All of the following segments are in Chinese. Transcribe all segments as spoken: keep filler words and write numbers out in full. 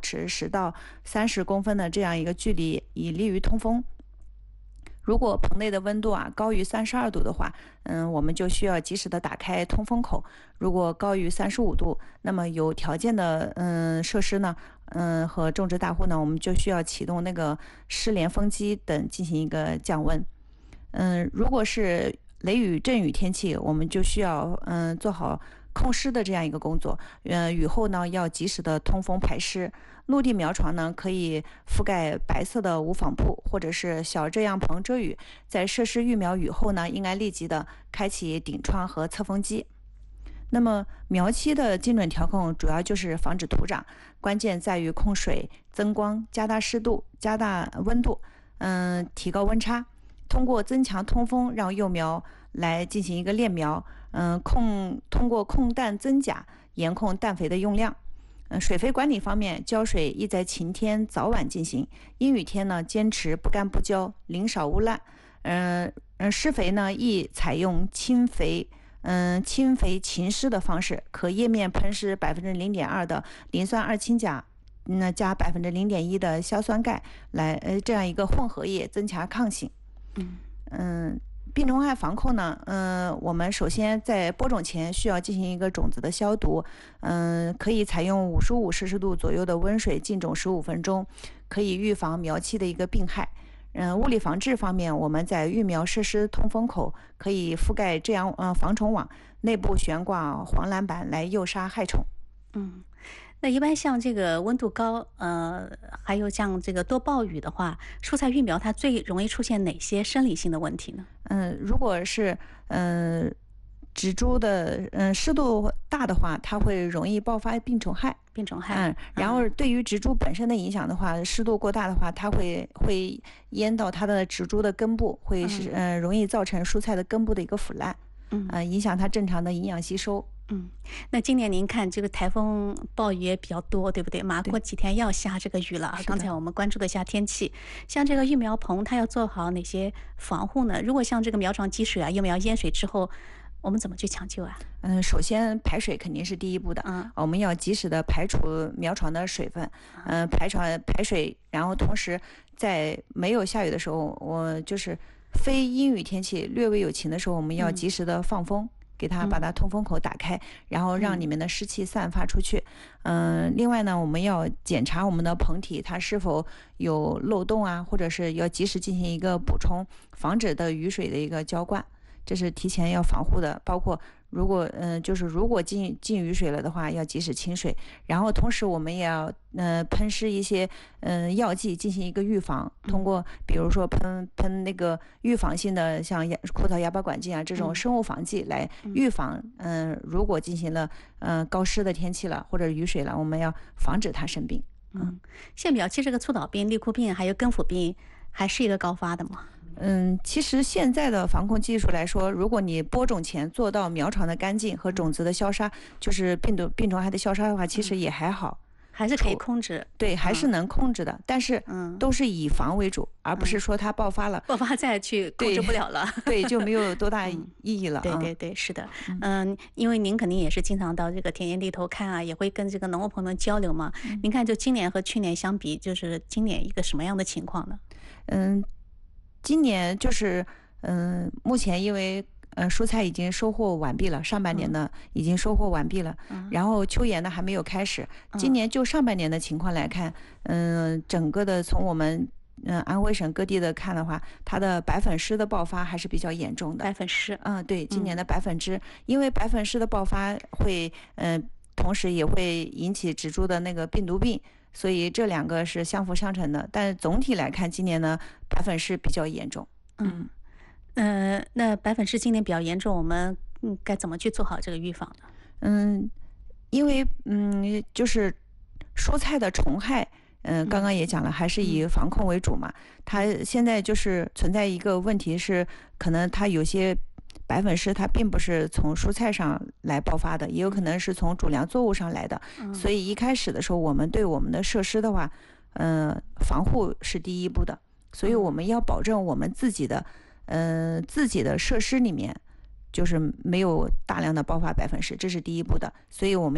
持十到三十公分的这样一个距离，以利于通风。如果棚内的温度啊高于三十二度的话，嗯，我们就需要及时的打开通风口。如果高于三十五度，那么有条件的嗯设施呢，嗯和种植大户呢，我们就需要启动那个湿连风机等进行一个降温。嗯，如果是雷雨阵雨天气，我们就需要嗯做好控湿的这样一个工作。呃，雨后呢要及时的通风排湿。陆地苗床呢可以覆盖白色的无纺布或者是小遮阳棚遮雨。在设施育苗雨后呢，应该立即的开启顶窗和侧风机。那么苗期的精准调控主要就是防止土长，关键在于控水、增光、加大湿度、加大温度，嗯，提高温差。通过增强通风，让幼苗来进行一个练苗，嗯，控通过控氮增钾，严控氮肥的用量。嗯，水肥管理方面，浇水宜在晴天早晚进行，阴雨天呢，坚持不干不浇，淋少污烂。嗯嗯，施肥呢，宜采用轻肥。嗯，轻肥勤施的方式，可叶面喷施百分之零点二的磷酸二氢钾，那加百分之零点一的硝酸钙，来呃这样一个混合液，增强抗性。嗯，病虫害防控呢，嗯，我们首先在播种前需要进行一个种子的消毒，嗯，可以采用五十五摄氏度左右的温水浸种十五分钟，可以预防苗期的一个病害。嗯，物理防治方面，我们在育苗设施通风口可以覆盖这样呃防虫网，内部悬挂黄蓝板来诱杀害虫。 嗯。那一般像这个温度高，呃，还有像这个多暴雨的话，蔬菜育苗它最容易出现哪些生理性的问题呢？ 嗯，如果是嗯、呃、植株的嗯、呃、湿度大的话，它会容易爆发病虫害。 病虫害。 嗯，然后对于植株本身的影响的话，湿度过大的话，它会会淹到它的植株的根部，会是嗯、呃、容易造成蔬菜的根部的一个腐烂，嗯、呃，影响它正常的营养吸收。 嗯，那今年您看这个台风暴雨也比较多，对不对？马过几天要下这个雨了。刚才我们关注了一下天气，像这个育苗棚，它要做好哪些防护呢？如果像这个苗床积水啊，幼苗淹水之后，我们怎么去抢救啊？ 嗯，首先排水肯定是第一步的，嗯，我们要及时的排除苗床的水分，嗯、呃，排床排水，然后同时在没有下雨的时候，我就是非阴雨天气略微有晴的时候，我们要及时的放风。嗯，给它把它通风口打开，嗯，然后让里面的湿气散发出去。嗯、呃，另外呢，我们要检查我们的棚体它是否有漏洞啊，或者是要及时进行一个补充，防止的雨水的一个浇灌，这是提前要防护的。包括如果嗯、呃，就是如果进进雨水了的话，要及时清水。然后同时我们也要呃喷施一些嗯、呃、药剂进行一个预防，通过比如说喷喷那个预防性的像葡萄芽孢杆菌啊这种生物防剂来预防。嗯、呃，如果进行了嗯、呃、高湿的天气了或者雨水了，我们要防止它生病。 嗯，像苗期这个粗倒病、立枯病还有根腐病，还是一个高发的吗？ 嗯，其实现在的防控技术来说，如果你播种前做到苗床的干净和种子的消杀，就是病毒病虫害的消杀的话，其实也还好， 还是可以控制。 对，还是能控制的，嗯，但是都是以防为主，嗯，而不是说它爆发了， 爆发再去控制不了了， 对，对就没有多大意义了。 对对对，是的，嗯，因为您肯定也是经常到这个田野里头看啊，也会跟这个农户朋友们交流嘛。嗯，您看，就今年和去年相比，就是今年一个什么样的情况呢？ 嗯。今年就是，嗯、呃，目前因为呃蔬菜已经收获完毕了，上半年呢已经收获完毕了，嗯，然后秋研呢还没有开始。今年就上半年的情况来看，嗯、呃，整个的从我们嗯、呃、安徽省各地的看的话，它的白粉虱的爆发还是比较严重的。 白粉虱， 嗯，对，今年的白粉虱，嗯，因为白粉虱的爆发会，嗯、呃，同时也会引起植株的那个病毒病。所以这两个是相辅相成的，但总体来看，今年呢白粉虱比较严重。 嗯，呃，那白粉虱今年比较严重，我们嗯该怎么去做好这个预防呢？ 嗯，因为嗯就是蔬菜的虫害，嗯、呃，刚刚也讲了，还是以防控为主嘛。它现在就是存在一个问题是，可能它有些白粉虱它并不是从蔬菜上来爆发的，也有可能是从主粮作物上来的。嗯，所以一开始的时候，我们对我们的设施的话，嗯、呃，防护是第一步的。所以我们要保证我们自己的，呃，自己的设施里面，就是没有大量的爆发白粉虱，这是第一步的。所以我们要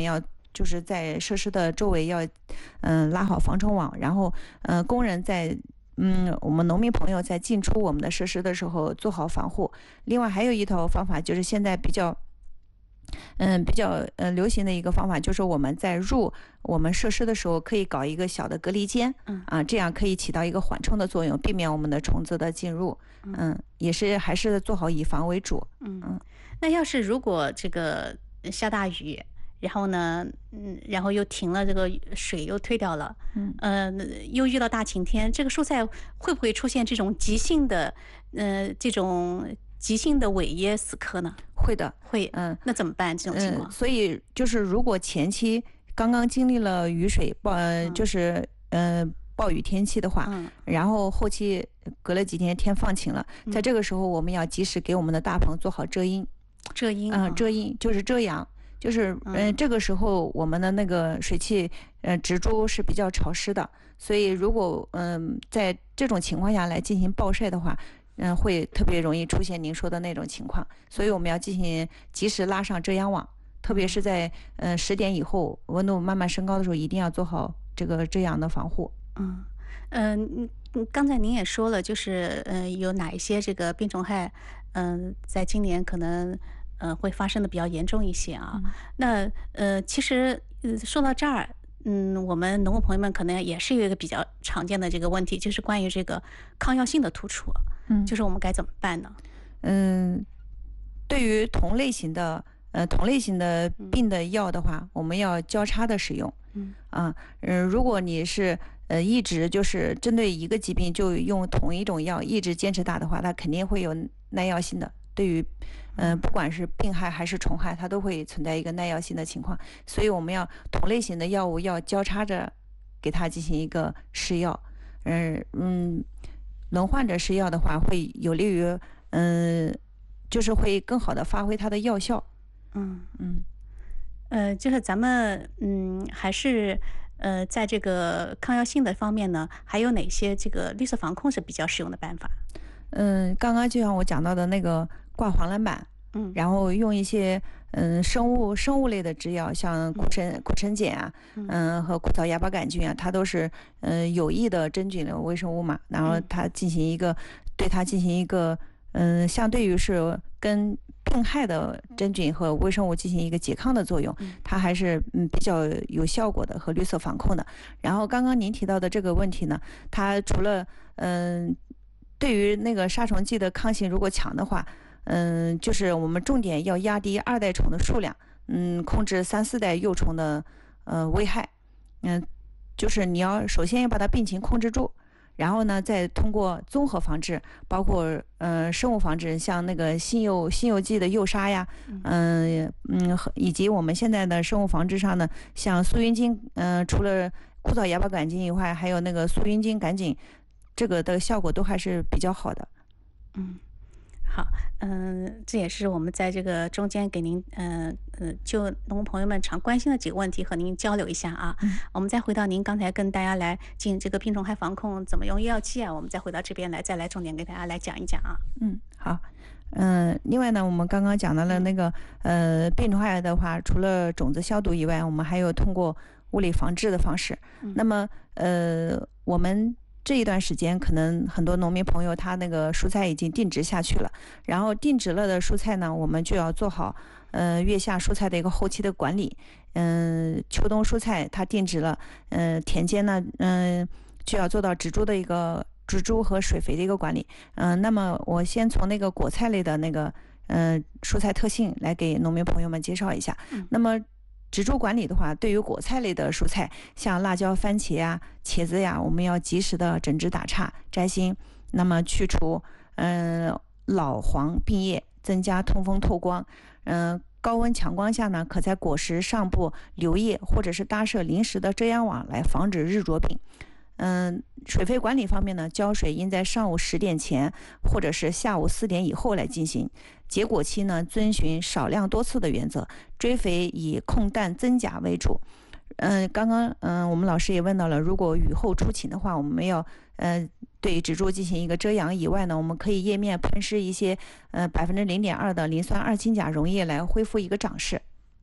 就是在设施的周围要嗯、呃、拉好防虫网，然后呃工人在嗯我们农民朋友在进出我们的设施的时候做好防护。另外还有一套方法，就是现在比较嗯，比较呃流行的一个方法，就是我们在入我们设施的时候，可以搞一个小的隔离间， 嗯啊，这样可以起到一个缓冲的作用，避免我们的虫子的进入。嗯，也是还是做好以防为主。 嗯嗯，那要是如果这个下大雨，然后呢，嗯，然后又停了，这个水又退掉了， 嗯， 呃，又遇到大晴天，这个蔬菜会不会出现这种急性的，呃，这种急性的萎噎死磕呢？ 会的， 会， 嗯， 那怎么办？这种情况？ 嗯，所以就是如果前期刚刚经历了雨水暴，呃， 嗯就是呃暴雨天气的话， 嗯然后后期隔了几天天放晴了，在这个时候我们要及时给我们的大棚做好遮阴。 遮阴， 嗯、 啊遮阴就是遮阳，就是嗯、呃嗯这个时候我们的那个水汽，呃，植株是比较潮湿的，所以如果嗯、在这种情况下来进行暴晒的话，嗯、会特别容易出现您说的那种情况，所以我们要进行及时拉上遮阳网，特别是在嗯十点以后温度慢慢升高的时候，一定要做好这个遮阳的防护。 嗯嗯嗯，刚才您也说了，就是嗯、呃有哪一些这个病虫害，嗯、在今年可能呃会发生的比较严重一些啊。那呃，其实呃说到这儿，嗯，我们农户朋友们可能也是有一个比较常见的这个问题，就是关于这个抗药性的突出， 嗯就是我们该怎么办呢？ 嗯，对于同类型的呃同类型的病的药的话，我们要交叉的使用。 嗯啊，嗯，如果你是呃一直就是针对一个疾病就用同一种药一直坚持打的话，它肯定会有耐药性的。对于嗯、呃不管是病害还是虫害，它都会存在一个耐药性的情况，所以我们要同类型的药物要交叉着给它进行一个试药。嗯嗯，轮换着试药的话，会有利于嗯，就是会更好的发挥它的药效。 嗯。 嗯。 呃，就是咱们嗯，还是呃，在这个抗药性的方面呢，还有哪些这个绿色防控是比较实用的办法？ 嗯，刚刚就像我讲到的那个挂黄蓝板， 嗯然后用一些嗯生物生物类的制药，像苦橙苦橙碱啊，嗯和枯草芽孢杆菌啊，它都是嗯有益的真菌的微生物嘛，然后它进行一个对它进行一个嗯相对于是跟病害的真菌和微生物进行一个拮抗的作用，它还是嗯比较有效果的和绿色防控的。然后刚刚您提到的这个问题呢，它除了嗯对于那个杀虫剂的抗性如果强的话，嗯，就是我们重点要压低二代虫的数量，嗯，控制三四代幼虫的呃危害，嗯，就是你要首先要把它病情控制住，然后呢，再通过综合防治，包括呃生物防治，像那个新幼新幼剂的诱杀呀，嗯嗯，以及我们现在的生物防治上呢，像苏云金，嗯、除了枯草芽孢杆菌以外，还有那个苏云金杆菌，这个的效果都还是比较好的。 嗯。好，嗯，这也是我们在这个中间给您，嗯嗯，就农户朋友们常关心的几个问题和您交流一下啊。我们再回到您刚才跟大家来进这个病虫害防控怎么用药剂啊，我们再回到这边来，再来重点给大家来讲一讲啊。 嗯，好。嗯，另外呢，我们刚刚讲到了那个呃病虫害的话，除了种子消毒以外，我们还有通过物理防治的方式。那么呃，我们这一段时间，可能很多农民朋友他那个蔬菜已经定植下去了，然后定植了的蔬菜呢，我们就要做好呃月下蔬菜的一个后期的管理。嗯，秋冬蔬菜它定植了，嗯、呃，田间呢，嗯、呃，就要做到植株的一个植株和水肥的一个管理。嗯、呃，那么我先从那个果菜类的那个呃蔬菜特性来给农民朋友们介绍一下。那么植株管理的话，对于果菜类的蔬菜，像辣椒、番茄呀、茄子呀，我们要及时的整枝打杈、摘心，那么去除嗯、呃、老黄病叶，增加通风透光。嗯、呃，高温强光下呢，可在果实上部留叶或者是搭设临时的遮阳网来防止日灼病。嗯，水肥管理方面呢，浇水应在上午十点前或者是下午四点以后来进行。结果期呢，遵循少量多次的原则，追肥以控氮增钾为主。嗯，刚刚嗯，我们老师也问到了，如果雨后出勤的话，我们要呃对植株进行一个遮阳以外呢，我们可以叶面喷施一些呃百分之零点二的磷酸二氢钾溶液来恢复一个长势。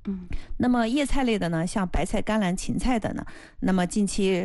嗯， 那么叶菜类的呢，像白菜、甘蓝、芹菜的呢，那么近期